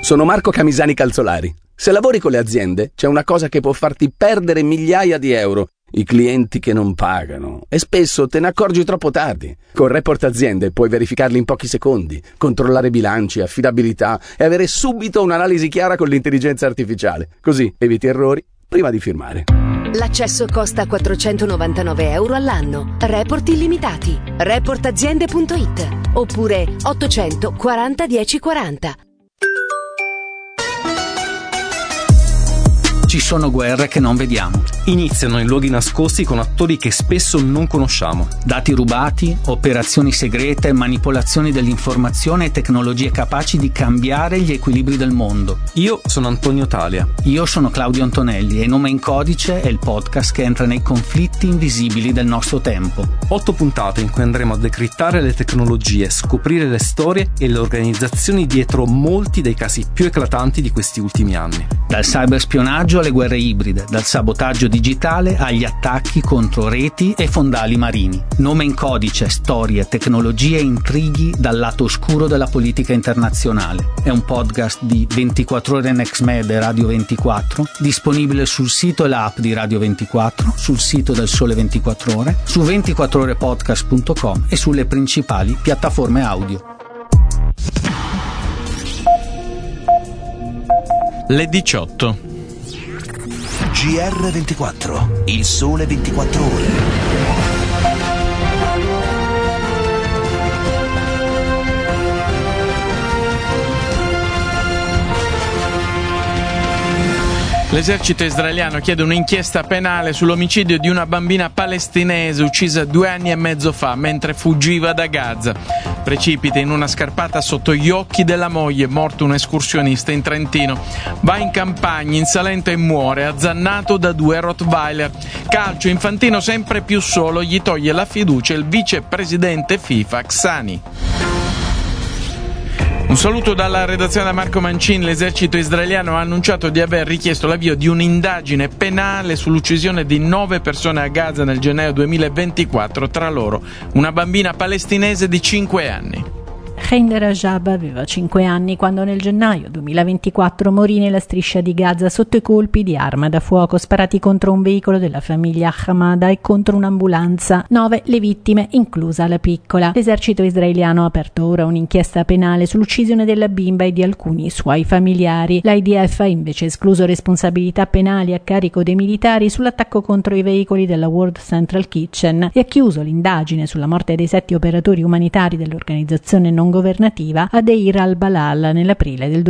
Sono Marco Camisani Calzolari. Se lavori con le aziende, c'è una cosa che può farti perdere migliaia di euro: i clienti che non pagano. E spesso te ne accorgi troppo tardi. Con Report Aziende puoi verificarli in pochi secondi, controllare bilanci, affidabilità e avere subito un'analisi chiara con l'intelligenza artificiale. Così eviti errori prima di firmare. L'accesso costa 499 euro all'anno. Report illimitati. Reportaziende.it oppure 840 1040. Ci sono guerre che non vediamo. Iniziano in luoghi nascosti con attori che spesso non conosciamo. Dati rubati, operazioni segrete, manipolazioni dell'informazione e tecnologie capaci di cambiare gli equilibri del mondo. Io sono Antonio Talia. Io sono Claudio Antonelli e Nome in Codice è il podcast che entra nei conflitti invisibili del nostro tempo. 8 puntate in cui andremo a decrittare le tecnologie, scoprire le storie e le organizzazioni dietro molti dei casi più eclatanti di questi ultimi anni. Dal cyberspionaggio alle guerre ibride, dal sabotaggio digitale agli attacchi contro reti e fondali marini. Nome in Codice, storie, tecnologie e intrighi dal lato oscuro della politica internazionale. È un podcast di 24 ore Next Med e Radio 24, disponibile sul sito e l'app di Radio 24, sul sito del Sole 24 Ore, su 24orepodcast.com e sulle principali piattaforme audio. Le 18. GR24, il Sole 24 Ore. L'esercito israeliano chiede un'inchiesta penale sull'omicidio di una bambina palestinese uccisa 2 anni e mezzo fa mentre fuggiva da Gaza. Precipita in una scarpata sotto gli occhi della moglie, morto un escursionista in Trentino. Va in campagna in Salento e muore, azzannato da 2 Rottweiler. Calcio, Infantino sempre più solo, gli toglie la fiducia il vicepresidente FIFA Ksani. Un saluto dalla redazione da Marco Mancini. L'esercito israeliano ha annunciato di aver richiesto l'avvio di un'indagine penale sull'uccisione di 9 persone a Gaza nel gennaio 2024, tra loro una bambina palestinese di 5 anni. Khain Rajab aveva 5 anni quando nel gennaio 2024 morì nella striscia di Gaza sotto i colpi di arma da fuoco sparati contro un veicolo della famiglia Hamada e contro un'ambulanza. 9 le vittime, inclusa la piccola. L'esercito israeliano ha aperto ora un'inchiesta penale sull'uccisione della bimba e di alcuni suoi familiari. L'IDF ha invece escluso responsabilità penali a carico dei militari sull'attacco contro i veicoli della World Central Kitchen e ha chiuso l'indagine sulla morte dei 7 operatori umanitari dell'organizzazione non governativa a Deir al-Balal nell'aprile del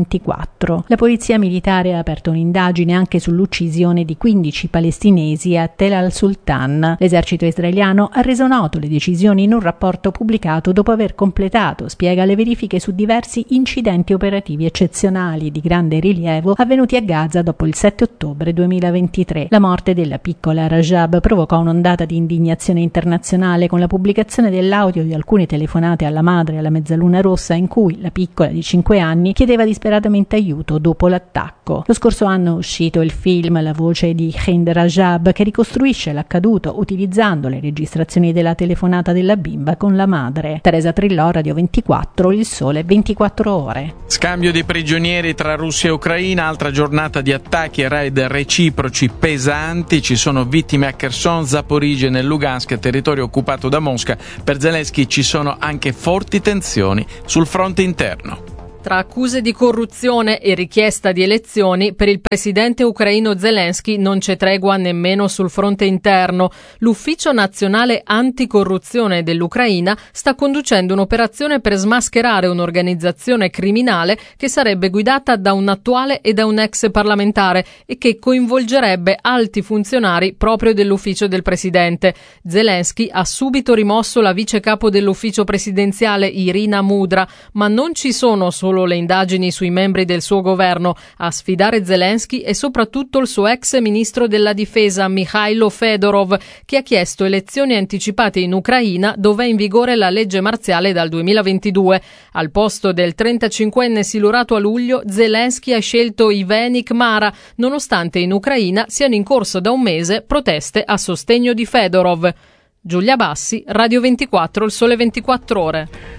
2024. La polizia militare ha aperto un'indagine anche sull'uccisione di 15 palestinesi a Tel al-Sultan. L'esercito israeliano ha reso noto le decisioni in un rapporto pubblicato dopo aver completato, spiega, le verifiche su diversi incidenti operativi eccezionali di grande rilievo avvenuti a Gaza dopo il 7 ottobre 2023. La morte della piccola Rajab provocò un'ondata di indignazione internazionale con la pubblicazione dell'audio di alcune telefonate alla madre e alla Mezzaluna Rossa in cui la piccola di 5 anni chiedeva disperatamente aiuto dopo l'attacco. Lo scorso anno è uscito il film La voce di Khain Rajab che ricostruisce l'accaduto utilizzando le registrazioni della telefonata della bimba con la madre. Teresa Trillò, Radio 24, il Sole 24 Ore. Scambio di prigionieri tra Russia e Ucraina, altra giornata di attacchi e raid reciproci pesanti. Ci sono vittime a Kherson, Zaporizhzhia nel Lugansk, territorio occupato da Mosca. Per Zelensky ci sono anche forti tensioni sul fronte interno. Tra accuse di corruzione e richiesta di elezioni, per il presidente ucraino Zelensky non c'è tregua nemmeno sul fronte interno. L'Ufficio Nazionale Anticorruzione dell'Ucraina sta conducendo un'operazione per smascherare un'organizzazione criminale che sarebbe guidata da un attuale e da un ex parlamentare e che coinvolgerebbe alti funzionari proprio dell'ufficio del presidente. Zelensky ha subito rimosso la vice capo dell'ufficio presidenziale Irina Mudra, ma non ci sono solo le indagini sui membri del suo governo. A sfidare Zelensky è soprattutto il suo ex ministro della difesa Mikhailo Fedorov, che ha chiesto elezioni anticipate in Ucraina, dove è in vigore la legge marziale dal 2022. Al posto del 35enne silurato a luglio, Zelensky ha scelto Ivenik Mara, nonostante in Ucraina siano in corso da un mese proteste a sostegno di Fedorov. Giulia Bassi, Radio 24, il Sole 24 Ore.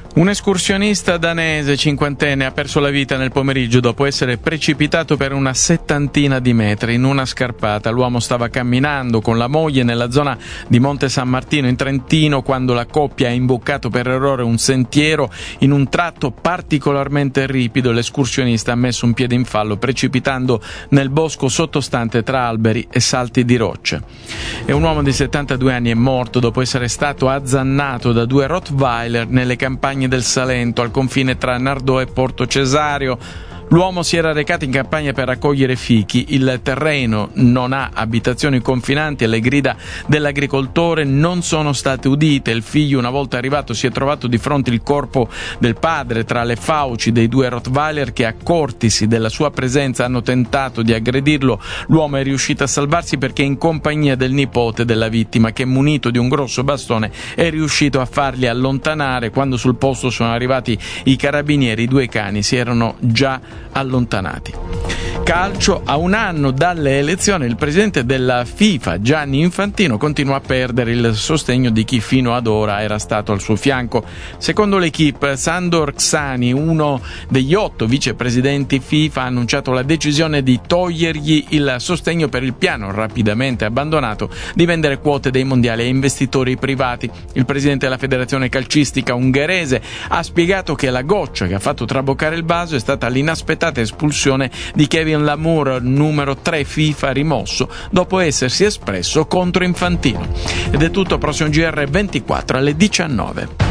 Un escursionista danese cinquantenne ha perso la vita nel pomeriggio dopo essere precipitato per una 70 di metri in una scarpata. L'uomo stava camminando con la moglie nella zona di Monte San Martino in Trentino quando la coppia ha imboccato per errore un sentiero in un tratto particolarmente ripido. L'escursionista ha messo un piede in fallo precipitando nel bosco sottostante tra alberi e salti di rocce. E un uomo di 72 anni è morto dopo essere stato azzannato da 2 Rottweiler nelle campagne del Salento, al confine tra Nardò e Porto Cesario. L'uomo si era recato in campagna per raccogliere fichi. Il terreno non ha abitazioni confinanti e le grida dell'agricoltore non sono state udite. Il figlio, una volta arrivato, si è trovato di fronte il corpo del padre tra le fauci dei 2 Rottweiler che, accortisi della sua presenza, hanno tentato di aggredirlo. L'uomo è riuscito a salvarsi perché in compagnia del nipote della vittima, che munito di un grosso bastone è riuscito a farli allontanare. Quando sul posto sono arrivati i carabinieri, i 2 cani si erano già allontanati. Calcio, a un anno dalle elezioni il presidente della FIFA Gianni Infantino continua a perdere il sostegno di chi fino ad ora era stato al suo fianco. Secondo l'Equipe, Sandor Xani, uno degli 8 vicepresidenti FIFA, ha annunciato la decisione di togliergli il sostegno per il piano rapidamente abbandonato di vendere quote dei mondiali a investitori privati. Il presidente della federazione calcistica ungherese ha spiegato che la goccia che ha fatto traboccare il vaso è stata l'inaspettata espulsione di Kevin Lamour, numero 3 FIFA, rimosso dopo essersi espresso contro Infantino. Ed è tutto, prossimo GR24 alle 19.